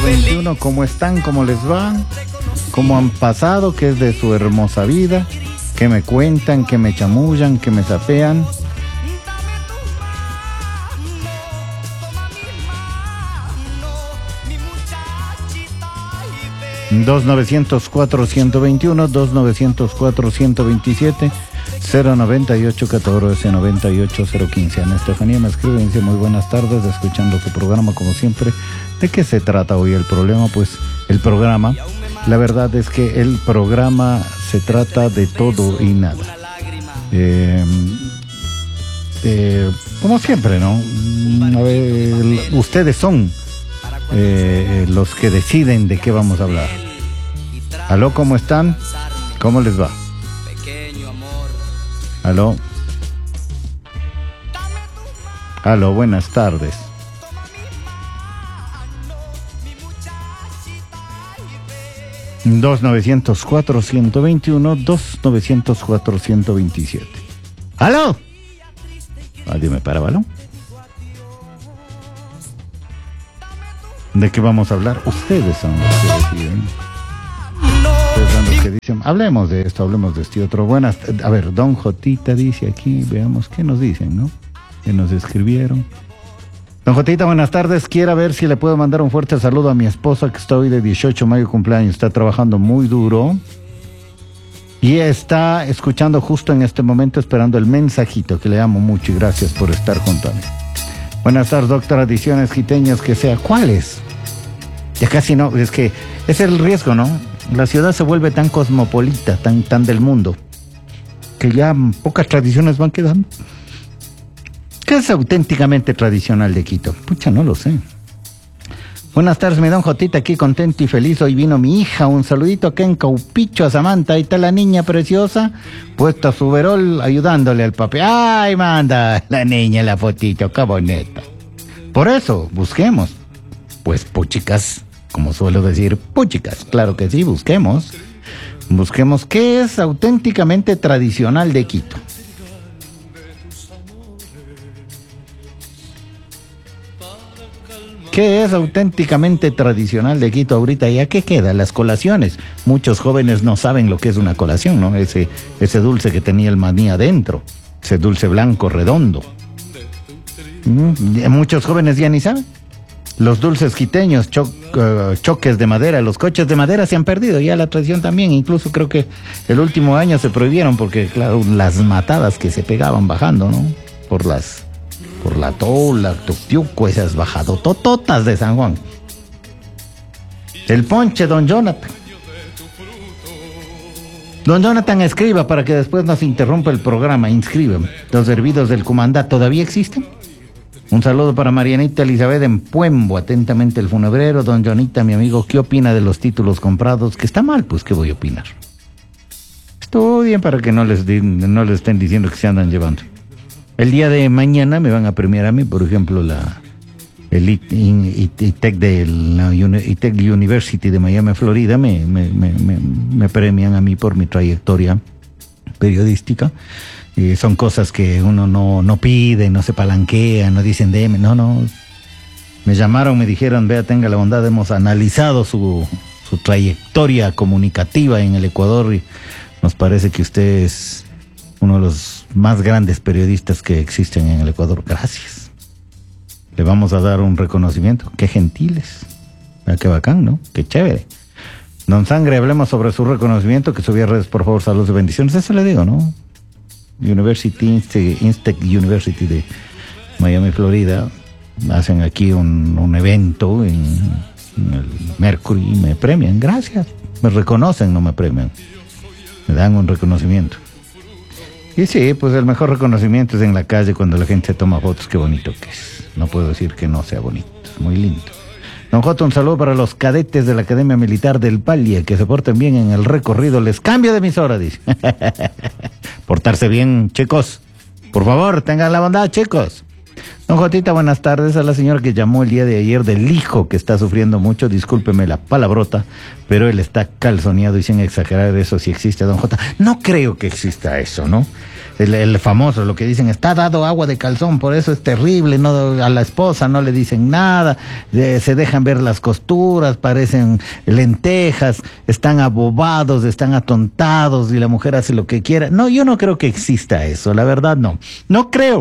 21. ¿Cómo están? ¿Cómo les va? ¿Cómo han pasado? ¿Qué es de su hermosa vida? ¿Qué me cuentan? ¿Qué me chamullan? ¿Qué me sapean? Dos 904-121, 2-904-127, 098-14-98-015. Ana Estefanía me escribe y dice: muy buenas tardes, escuchando su programa como siempre. ¿De qué se trata hoy el problema? Pues el programa, la verdad es que el programa se trata de todo y nada. Como siempre, ¿no? A ver, ustedes son los que deciden de qué vamos a hablar. Aló, ¿cómo están? ¿Cómo les va? Aló. Aló, buenas tardes. Dos 904-121, 2-904-127. ¡Aló! Nadie me para, ¿balón? ¿De qué vamos a hablar? Ustedes son los que deciden. Ustedes son los que dicen. Hablemos de esto, hablemos de este otro. Buenas. A ver, Don Jotita dice aquí, veamos qué nos dicen, ¿no? Que nos escribieron. Don Jotita, buenas tardes. Quiero ver si le puedo mandar un fuerte saludo a mi esposa, que está hoy de 18 de mayo cumpleaños. Está trabajando muy duro y está escuchando justo en este momento, esperando el mensajito, que le amo mucho y gracias por estar junto a mí. Buenas tardes, doctor. Tradiciones giteñas que sea. ¿Cuáles? Ya casi no, es que es el riesgo, ¿no? La ciudad se vuelve tan cosmopolita, tan del mundo, que ya pocas tradiciones van quedando. ¿Qué es auténticamente tradicional de Quito? Pucha, no lo sé. Buenas tardes, mi don Jotita, aquí contento y feliz. Hoy vino mi hija, un saludito acá en Caupicho, a Samantha. Ahí está la niña preciosa, puesta su verol, ayudándole al papi. ¡Ay, manda la niña la fotito! ¡Qué bonita! Por eso, busquemos. Pues puchicas, como suelo decir, puchicas. Claro que sí, busquemos. Busquemos qué es auténticamente tradicional de Quito. ¿Qué es auténticamente tradicional de Quito ahorita? ¿Y a qué queda? Las colaciones. Muchos jóvenes no saben lo que es una colación, ¿no? Ese dulce que tenía el maní adentro. Ese dulce blanco redondo. Muchos jóvenes ya ni saben. Los dulces quiteños, choques de madera, los coches de madera se han perdido, ya la tradición también. Incluso creo que el último año se prohibieron porque, claro, las matadas que se pegaban bajando, ¿no? Por la Tola, Tuctiuco, esas bajadotototas de San Juan. El ponche, don Jonathan. Don Jonathan, escriba para que después nos interrumpa el programa. Inscriban. Los hervidos del Cumandá, ¿todavía existen? Un saludo para Marianita Elizabeth en Puembo. Atentamente el funebrero. Don Jonita, mi amigo, ¿qué opina de los títulos comprados? Que está mal, pues, ¿qué voy a opinar? Estudien para que no les estén diciendo que se andan llevando. El día de mañana me van a premiar a mí, por ejemplo, el ITEC de la ITEC University de Miami, Florida, me premian a mí por mi trayectoria periodística. Son cosas que uno no pide, no se palanquea, no dicen deme, no. Me llamaron, me dijeron, vea, tenga la bondad, hemos analizado su trayectoria comunicativa en el Ecuador y nos parece que usted es uno de los más grandes periodistas que existen en el Ecuador. Gracias. Le vamos a dar un reconocimiento. Qué gentiles. Qué bacán, ¿no? Qué chévere. Don Sangre, hablemos sobre su reconocimiento, que subía a redes, por favor, saludos y bendiciones. Eso le digo, ¿no? Instec University de Miami, Florida, hacen aquí un evento en el Mercury y me premian. Gracias. Me reconocen, no me premian. Me dan un reconocimiento. Y sí, pues el mejor reconocimiento es en la calle cuando la gente se toma fotos. Qué bonito que es. No puedo decir que no sea bonito. Es muy lindo. Don Jota, un saludo para los cadetes de la Academia Militar del Palia, que se porten bien en el recorrido. Les cambio de emisora, dice. Portarse bien, chicos. Por favor, tengan la bondad, chicos. Don Jotita, buenas tardes. A la señora que llamó el día de ayer del hijo que está sufriendo mucho, discúlpeme la palabrota, pero él está calzoneado y sin exagerar, eso sí existe, don Jota. No creo que exista eso, ¿no? el famoso, lo que dicen, está dado agua de calzón, por eso es terrible, no, a la esposa no le dicen nada, se dejan ver las costuras, parecen lentejas, están abobados, están atontados y la mujer hace lo que quiera. No, yo no creo que exista eso, la verdad no. No creo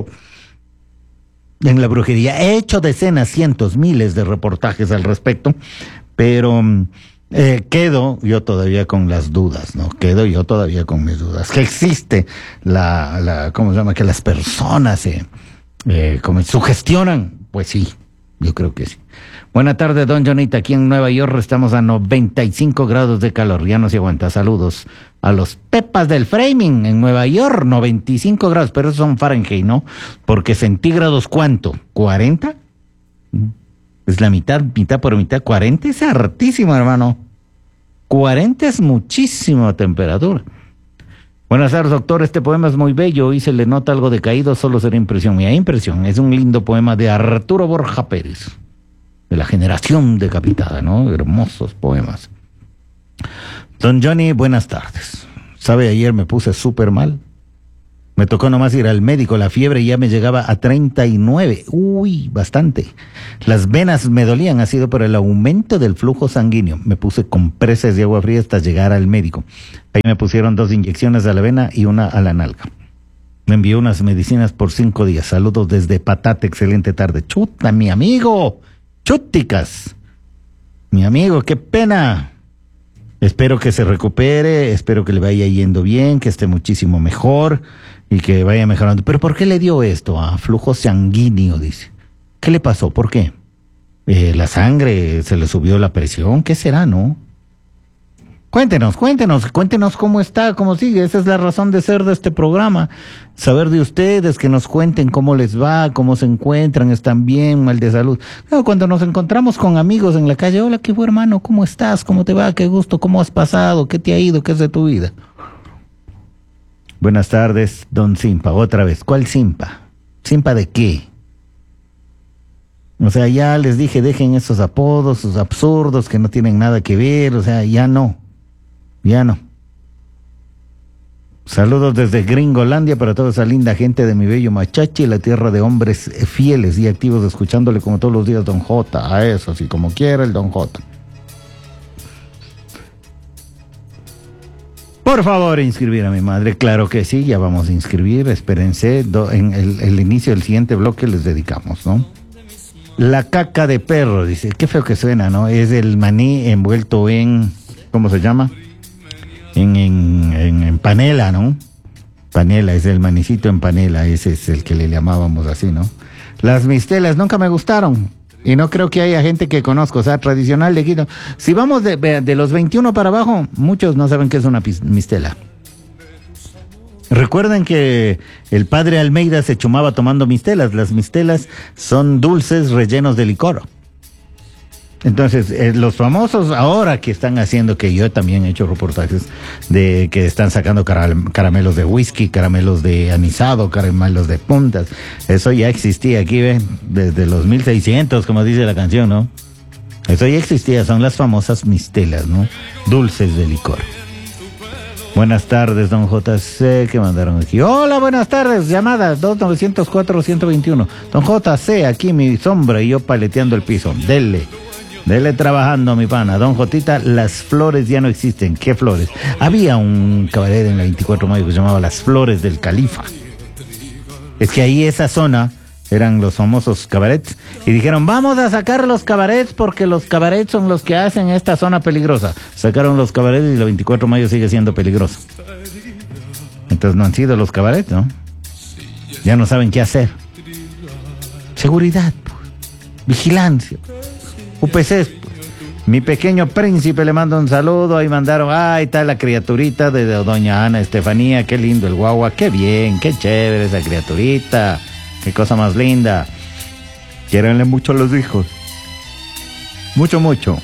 en la brujería. He hecho decenas, cientos, miles de reportajes al respecto, pero quedo yo todavía con las dudas, ¿no? Quedo yo todavía con mis dudas. Que existe ¿cómo se llama? Que las personas como sugestionan. Pues sí, yo creo que sí. Buena tarde, don Jonita. Aquí en Nueva York estamos a 95 grados de calor. Ya no se aguanta. Saludos a los Pepas del Framing en Nueva York. 95 grados, pero esos son Fahrenheit, ¿no? Porque centígrados, ¿cuánto? ¿40? Es la mitad por mitad. 40 es hartísimo, hermano. 40 es muchísima temperatura. Buenas tardes, doctor. Este poema es muy bello y se le nota algo decaído, solo será impresión mía. Impresión. Es un lindo poema de Arturo Borja Pérez, de la generación decapitada, ¿no? Hermosos poemas. Don Johnny, buenas tardes. ¿Sabe? Ayer me puse súper mal. Me tocó nomás ir al médico, la fiebre ya me llegaba a 39. Uy, bastante. Las venas me dolían, ha sido por el aumento del flujo sanguíneo. Me puse compresas de agua fría hasta llegar al médico. Ahí me pusieron 2 inyecciones a la vena y una a la nalga. Me envió unas medicinas por 5 días. Saludos desde Patate, excelente tarde. Chuta, mi amigo. Chúticas. Mi amigo, qué pena. Espero que se recupere, espero que le vaya yendo bien, que esté muchísimo mejor y que vaya mejorando. ¿Pero por qué le dio esto? Flujo sanguíneo, dice. ¿Qué le pasó? ¿Por qué? La sangre, se le subió la presión, ¿qué será, no? Cuéntenos cómo está, cómo sigue. Esa es la razón de ser de este programa. Saber de ustedes, que nos cuenten cómo les va, cómo se encuentran, están bien, mal de salud. Claro, cuando nos encontramos con amigos en la calle, hola, qué buen hermano, ¿cómo estás? ¿Cómo te va? ¿Qué gusto? ¿Cómo has pasado? ¿Qué te ha ido? ¿Qué es de tu vida? Buenas tardes, don Simpa, otra vez. ¿Cuál Simpa? ¿Simpa de qué? O sea, ya les dije, dejen esos apodos, esos absurdos que no tienen nada que ver, o sea, ya no. Saludos desde Gringolandia para toda esa linda gente de mi bello Machachi, la tierra de hombres fieles y activos, escuchándole como todos los días, don J. A eso, así como quiera el don J. Por favor, inscribir a mi madre. Claro que sí, ya vamos a inscribir. Espérense, en el inicio del siguiente bloque les dedicamos, ¿no? La caca de perro, dice. Qué feo que suena, ¿no? Es el maní envuelto en... ¿Cómo se llama? En panela, ¿no? Panela, es el manicito en panela. Ese es el que le llamábamos así, ¿no? Las mistelas nunca me gustaron. Y no creo que haya gente que conozca, o sea, tradicional de Quito. Si vamos de los 21 para abajo, muchos no saben qué es una mistela. Recuerden que el padre Almeida se chumaba tomando mistelas. Las mistelas son dulces rellenos de licor. Entonces, los famosos ahora que están haciendo, que yo también he hecho reportajes de que están sacando caramelos de whisky, caramelos de anisado, caramelos de puntas. Eso ya existía aquí, ¿ven? Desde los 1600, como dice la canción, ¿no? Eso ya existía, son las famosas mistelas, ¿no? Dulces de licor. Buenas tardes, don JC, que mandaron aquí. Hola, buenas tardes, llamada 2904-121. Don JC, aquí mi sombra y yo paleteando el piso. Dele trabajando, mi pana. Don Jotita, las flores ya no existen. ¿Qué flores? Había un cabaret en la 24 de mayo que se llamaba Las Flores del Califa. Es que ahí esa zona eran los famosos cabarets. Y dijeron, vamos a sacar los cabarets porque los cabarets son los que hacen esta zona peligrosa. Sacaron los cabarets y la 24 de mayo sigue siendo peligroso. Entonces no han sido los cabarets, ¿no? Ya no saben qué hacer. Seguridad, pues. Vigilancia. UPCs, pues. Mi pequeño príncipe le manda un saludo. Ahí mandaron, ahí está la criaturita de doña Ana Estefanía. Qué lindo el guagua, qué bien, qué chévere esa criaturita. Qué cosa más linda. Quiéranle mucho a los hijos. Mucho, mucho.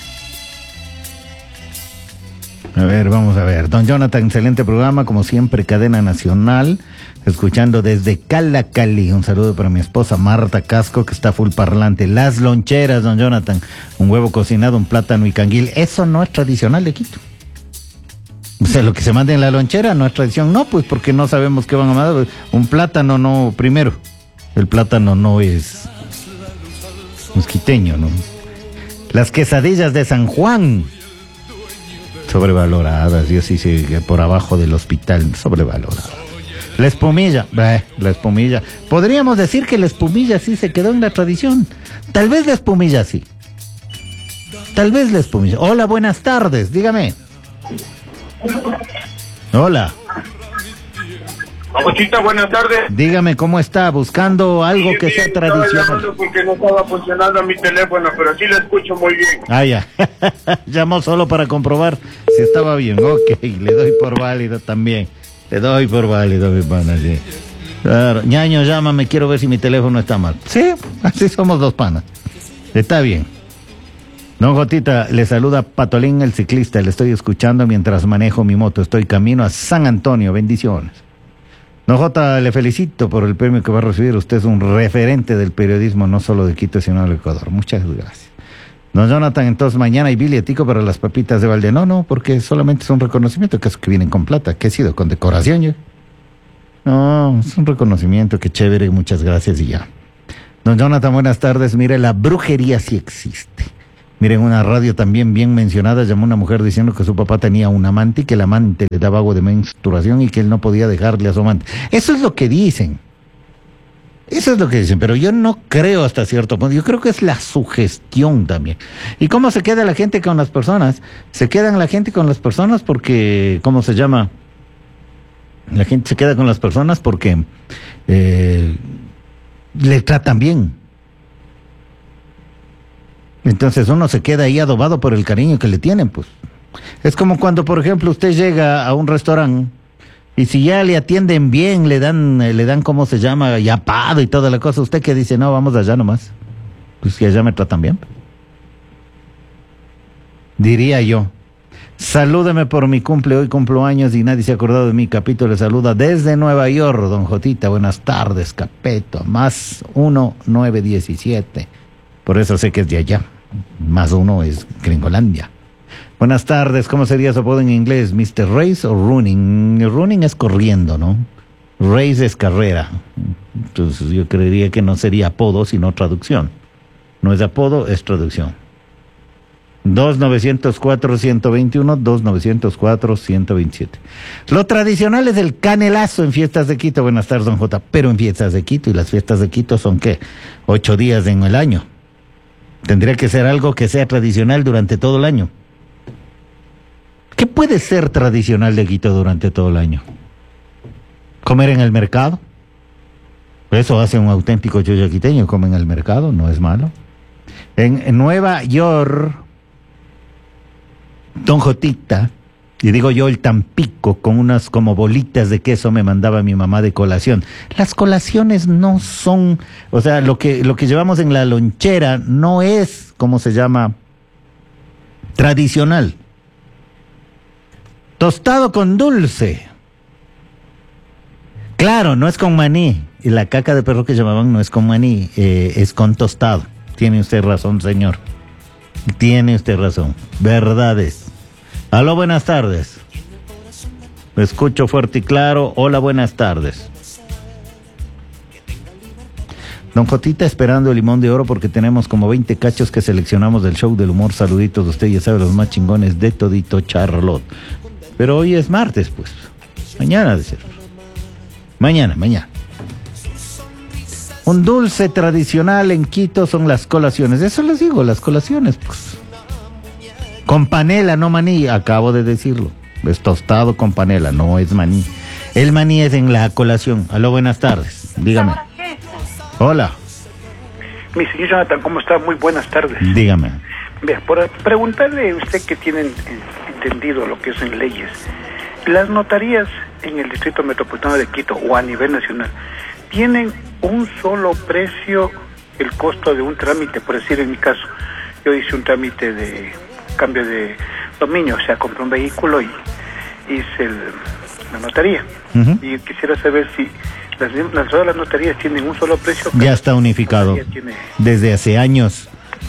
A ver, vamos a ver. Don Jonathan, excelente programa, como siempre, cadena nacional. Escuchando desde Cali. Un saludo para mi esposa Marta Casco, que está full parlante. Las loncheras, don Jonathan. Un huevo cocinado, un plátano y canguil. Eso no es tradicional de Quito. O sea, lo que se manda en la lonchera no es tradición, no, pues porque no sabemos qué van a mandar. Un plátano no, primero, el plátano no es mosquiteño, ¿no? Las quesadillas de San Juan, sobrevaloradas, yo sí sé, por abajo del hospital, sobrevaloradas. La espumilla, la espumilla. Podríamos decir que la espumilla sí se quedó en la tradición. Tal vez la espumilla sí. Tal vez la espumilla. Hola, buenas tardes, dígame. Hola. Papuchita, buenas tardes. Dígame cómo está, buscando algo que sea tradicional. Porque no estaba funcionando mi teléfono, pero sí lo escucho muy bien. Ah, ya. Llamó solo para comprobar si estaba bien. Ok, le doy por válido también. Le doy por válido, mi pana, sí. Claro. Ñaño, llámame, quiero ver si mi teléfono está mal. Sí, así somos dos panas. Está bien. Don Jotita, le saluda Patolín, el ciclista. Le estoy escuchando mientras manejo mi moto. Estoy camino a San Antonio. Bendiciones. Don Jota, le felicito por el premio que va a recibir. Usted es un referente del periodismo, no solo de Quito, sino del Ecuador. Muchas gracias. Don Jonathan, entonces mañana hay billetico para las papitas de Valde. No, porque solamente es un reconocimiento, que vienen con plata. ¿Qué ha sido? ¿Con decoración yo? No, es un reconocimiento, que chévere, muchas gracias y ya. Don Jonathan, buenas tardes. Mire, la brujería sí existe. Miren, una radio también bien mencionada, llamó una mujer diciendo que su papá tenía un amante y que el amante le daba agua de menstruación y que él no podía dejarle a su amante. Eso es lo que dicen. Eso es lo que dicen, pero yo no creo hasta cierto punto. Yo creo que es la sugestión también. ¿Y cómo se queda la gente con las personas? Se quedan la gente con las personas porque, ¿cómo se llama? La gente se queda con las personas porque le tratan bien. Entonces uno se queda ahí adobado por el cariño que le tienen, pues. Es como cuando, por ejemplo, usted llega a un restaurante y si ya le atienden bien, le dan ¿cómo se llama? Yapado y toda la cosa. Usted que dice, no, vamos allá nomás. Pues que allá me tratan bien. Diría yo. Salúdeme por mi cumple, hoy cumplo años y nadie se ha acordado de mí. Capito le saluda desde Nueva York, don Jotita. Buenas tardes, Capeto. Más 1917. Por eso sé que es de allá. Más uno es Gringolandia. Buenas tardes, ¿cómo sería su apodo en inglés? ¿Mr. Race o Running? Running es corriendo, ¿no? Race es carrera. Entonces yo creería que no sería apodo, sino traducción. No es apodo, es traducción. 2904-121, 2904-127. Lo tradicional es el canelazo en fiestas de Quito. Buenas tardes, don J. Pero en fiestas de Quito, y las fiestas de Quito son, ¿qué? 8 días en el año. Tendría que ser algo que sea tradicional durante todo el año. ¿Qué puede ser tradicional de Quito durante todo el año? ¿Comer en el mercado? Eso hace un auténtico choyo quiteño, come en el mercado, no es malo. En Nueva York, don Jotita, y digo yo el Tampico, con unas como bolitas de queso me mandaba mi mamá de colación. Las colaciones no son, o sea, lo que llevamos en la lonchera no es, ¿cómo se llama? Tradicional. Tostado con dulce. Claro, no es con maní. Y la caca de perro que llamaban no es con maní, es con tostado. Tiene usted razón, señor. Tiene usted razón. Verdades. Aló, buenas tardes. Me escucho fuerte y claro. Hola, buenas tardes. Don Jotita esperando el limón de oro porque tenemos como 20 cachos que seleccionamos del show del humor. Saluditos de usted, ya sabe, los más chingones de todito Charlotte. Pero hoy es martes, pues. Mañana de ser. Mañana. Un dulce tradicional en Quito son las colaciones. Eso les digo, las colaciones, pues. Con panela, no maní, acabo de decirlo. Es tostado con panela, no es maní. El maní es en la colación. Aló, buenas tardes. Dígame. Hola. Mi señor Jonathan, ¿cómo está? Muy buenas tardes. Dígame. Vea, por preguntarle a usted que tiene entendido lo que es en leyes, las notarías en el Distrito Metropolitano de Quito o a nivel nacional, ¿tienen un solo precio el costo de un trámite? Por decir, en mi caso, yo hice un trámite de cambio de dominio, o sea, compré un vehículo y hice la notaría. Y quisiera saber si todas las notarías tienen un solo precio. Ya está unificado. Desde hace años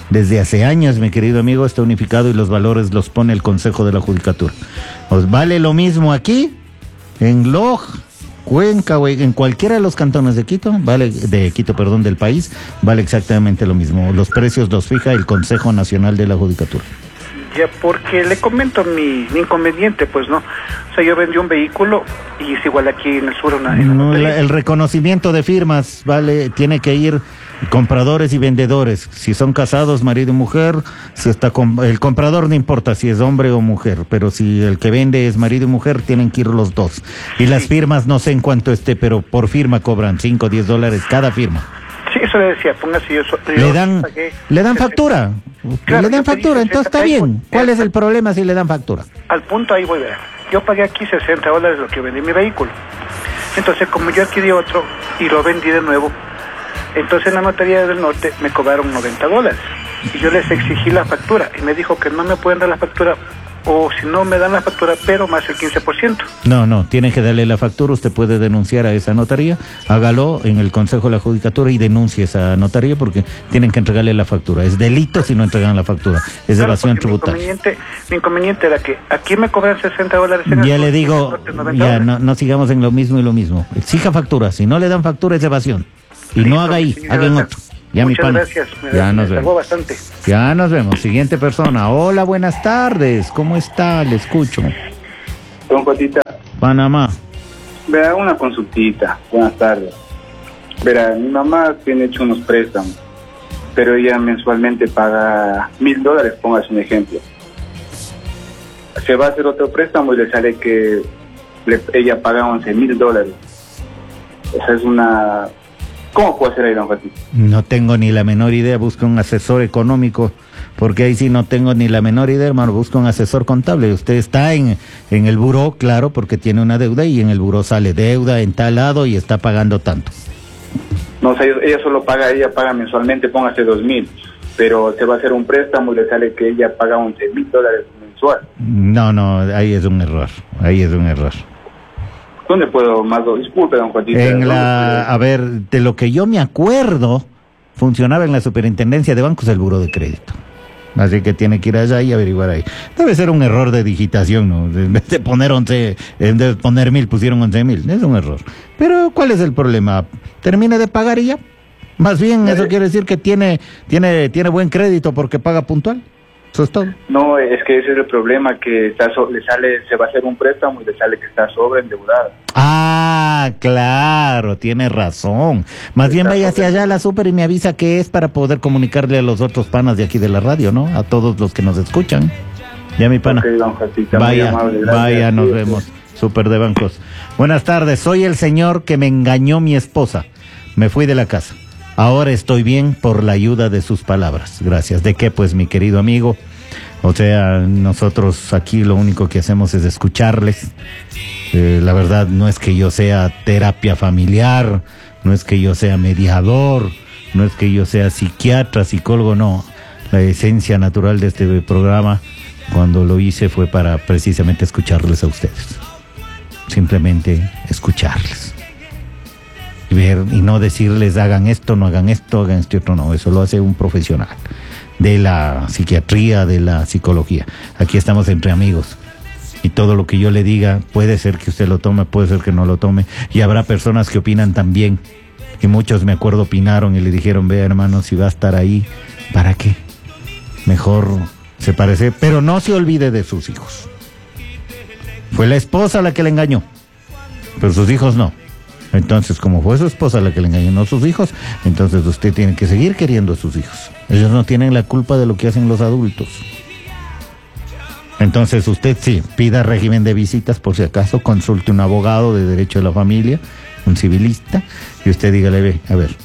Desde hace años, mi querido amigo, está unificado y los valores los pone el Consejo de la Judicatura. ¿Os vale lo mismo aquí, en Loj, Cuenca, o en cualquiera de los cantones de Quito? Del país, vale exactamente lo mismo. Los precios los fija el Consejo Nacional de la Judicatura. Ya, porque le comento mi inconveniente, pues, ¿no? O sea, yo vendí un vehículo y es igual aquí en el sur. El reconocimiento de firmas, vale, tiene que ir compradores y vendedores. Si son casados, marido y mujer, si está el comprador no importa si es hombre o mujer, pero si el que vende es marido y mujer, tienen que ir los dos. Y las firmas, no sé en cuánto esté, pero por firma cobran $5 o $10 cada firma. Sí, eso le decía, póngase yo le dan factura. Claro, le dan factura, entonces está bien. ¿Cuál es el problema si le dan factura? Al punto ahí voy a ver. Yo pagué aquí $60 lo que vendí mi vehículo. Entonces, como yo adquirí otro y lo vendí de nuevo, entonces en la notaría del norte me cobraron $90. Y yo les exigí la factura y me dijo que no me pueden dar la factura, o si no me dan la factura, pero más el 15%. No, tienen que darle la factura. Usted puede denunciar a esa notaría, hágalo en el Consejo de la Judicatura y denuncie esa notaría porque tienen que entregarle la factura. Es delito si no entregan la factura, es evasión tributaria. Mi inconveniente era que aquí me cobran $60. Ya le digo, ya no sigamos en lo mismo y lo mismo. Exija factura, si no le dan factura es evasión. Y no haga ahí, haga en otro. Ya, muchas gracias. Ya nos vemos. Bastante. Ya nos vemos. Siguiente persona. Hola, buenas tardes. ¿Cómo está? Le escucho. Don Jotita. Panamá. Verá, una consultita. Buenas tardes. Verá, mi mamá tiene hecho unos préstamos, pero ella mensualmente paga $1,000, póngase un ejemplo. Se va a hacer otro préstamo y le sale que ella paga $11,000. Esa es una... ¿Cómo puedo hacer ahí, don Jotita? No tengo ni la menor idea. Busca un asesor económico, porque ahí sí no tengo ni la menor idea, hermano. Busca un asesor contable. Usted está en el buró, claro, porque tiene una deuda y en el buró sale deuda en tal lado y está pagando tanto. No, o sea, ella paga mensualmente, póngase $2,000, pero se va a hacer un préstamo y le sale que ella paga $11,000 mensual. No, ahí es un error. ¿Dónde puedo más? Disculpe, don Juanito. A ver, de lo que yo me acuerdo, funcionaba en la Superintendencia de Bancos el Buró de Crédito. Así que tiene que ir allá y averiguar ahí. Debe ser un error de digitación, ¿no? En vez de poner 1,000, pusieron 11,000. Es un error. Pero, ¿cuál es el problema? Termine de pagar y ya. Más bien, eso quiere decir que tiene buen crédito porque paga puntual. Eso es todo. No, es que ese es el problema, que se va a hacer un préstamo y le sale que está sobreendeudada. Ah, claro, tiene razón. Más bien vaya hacia allá a la super y me avisa qué es para poder comunicarle a los otros panas de aquí de la radio, ¿no? A todos los que nos escuchan. Ya, mi pana. Okay, don Jatita, vaya, nos vemos. Super de Bancos. Buenas tardes, soy el señor que me engañó mi esposa. Me fui de la casa. Ahora estoy bien por la ayuda de sus palabras. Gracias. ¿De qué, pues, mi querido amigo? O sea, nosotros aquí lo único que hacemos es escucharles. La verdad, no es que yo sea terapia familiar, no es que yo sea mediador, no es que yo sea psiquiatra, psicólogo, no. La esencia natural de este programa, cuando lo hice, fue para precisamente escucharles a ustedes. Simplemente escucharles. Ver y no decirles hagan esto, no hagan esto, hagan esto otro, no. Eso lo hace un profesional de la psiquiatría, de la psicología. Aquí estamos entre amigos y todo lo que yo le diga puede ser que usted lo tome, puede ser que no lo tome, y habrá personas que opinan también, y muchos, me acuerdo, opinaron y le dijeron: vea, hermano, si va a estar ahí, ¿para qué? Mejor se parece, pero no se olvide de sus hijos. Fue la esposa la que le engañó, pero sus hijos no. Entonces, como fue su esposa la que le engañó, no sus hijos, entonces usted tiene que seguir queriendo a sus hijos. Ellos no tienen la culpa de lo que hacen los adultos. Entonces usted sí, pida régimen de visitas por si acaso, consulte un abogado de derecho de la familia, un civilista, y usted dígale: ve, a ver,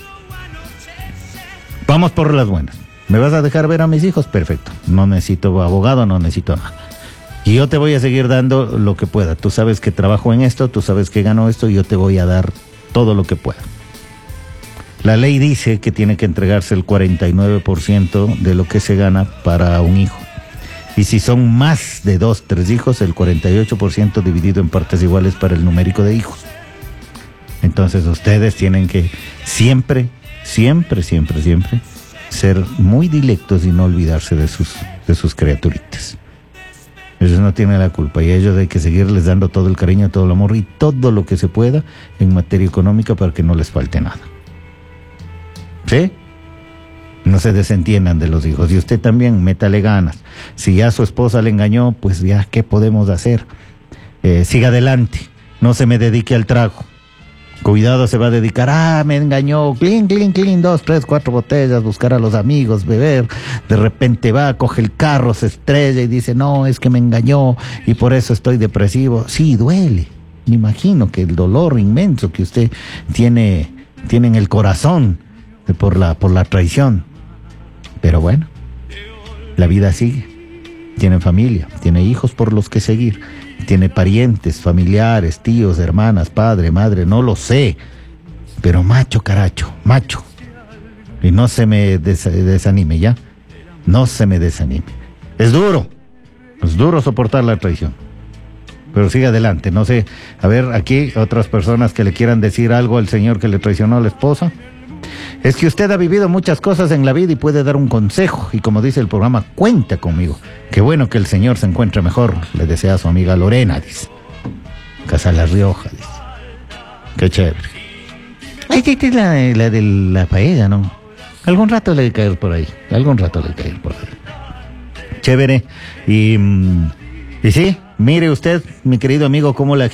vamos por las buenas. ¿Me vas a dejar ver a mis hijos? Perfecto. No necesito abogado, no necesito nada. Y yo te voy a seguir dando lo que pueda. Tú sabes que trabajo en esto, tú sabes que gano esto, y yo te voy a dar todo lo que pueda. La ley dice que tiene que entregarse el 49% de lo que se gana para un hijo. Y si son más de 2, 3 hijos, el 48% dividido en partes iguales para el numérico de hijos. Entonces ustedes tienen que siempre ser muy dilectos y no olvidarse de sus criaturitas. Ellos no tienen la culpa y a ellos hay que seguirles dando todo el cariño, todo el amor y todo lo que se pueda en materia económica para que no les falte nada. ¿Sí? No se desentiendan de los hijos. Y usted también, métale ganas. Si ya su esposa le engañó, pues ya, ¿qué podemos hacer? Siga adelante. No se me dedique al trago. Cuidado, se va a dedicar, me engañó, clean, 2, 3, 4 botellas, buscar a los amigos, beber, de repente va, coge el carro, se estrella y dice, no, es que me engañó y por eso estoy depresivo. Sí, duele, me imagino que el dolor inmenso que usted tiene en el corazón por la traición, pero bueno, la vida sigue, tiene familia, tiene hijos por los que seguir. Tiene parientes, familiares, tíos, hermanas, padre, madre, no lo sé. Pero macho, caracho, macho. Y no se me desanime, ¿ya? No se me desanime. Es duro soportar la traición. Pero sigue adelante, no sé. A ver, aquí otras personas que le quieran decir algo al señor que le traicionó a la esposa. Es que usted ha vivido muchas cosas en la vida y puede dar un consejo. Y como dice el programa, cuenta conmigo. Qué bueno que el señor se encuentre mejor. Le desea a su amiga Lorena, dice. Casa La Rioja, dice. Qué chévere. Ay, esta es la de la paella, ¿no? Algún rato le caer por ahí. Chévere. Y sí, mire usted, mi querido amigo, cómo la